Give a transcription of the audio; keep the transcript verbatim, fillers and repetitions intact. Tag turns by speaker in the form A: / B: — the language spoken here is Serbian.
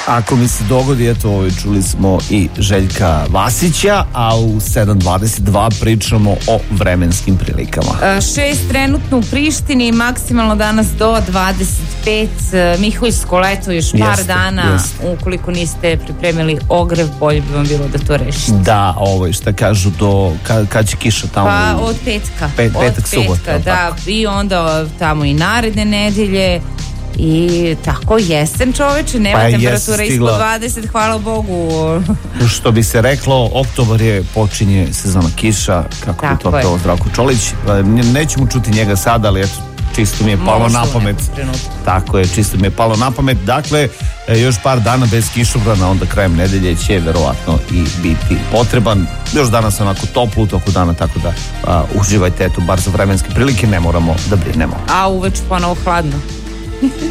A: Ako mi se dogodi, eto, čuli smo i Željka Vasića, a u sedam dvadeset dva pričamo o vremenskim prilikama.
B: Šest trenutno u Prištini, maksimalno danas do dvadeset pet. Miholjsko leto još par jeste, dana. Jeste. Ukoliko niste pripremili ogrev, bolje bi vam bilo da to rešite.
A: Da, ovo je šta kažu do, kad, kad će kiša tamo?
B: Pa od petka.
A: Pet,
B: od
A: petak, subota.
B: Da, tako. I onda tamo i naredne nedelje. I tako jesen, čoveče, nema pa temperatura ispod dvadeset, hvala Bogu.
A: Što bi se reklo, oktobar je, počinje sezona kiša, kako tako bi to pravo Zdravko Čolić. Nećemo čuti njega sada, ali eto, čisto mi je palo na pamet. Tako je, čisto mi je palo na pamet. Dakle, još par dana bez kišobrana, onda krajem nedelje će verovatno i biti potreban. Još danas onako toplo u toku dana, tako da a, uživajte, eto, bar za vremenske prilike, ne moramo da brinemo.
B: A uveč ponovo hladno.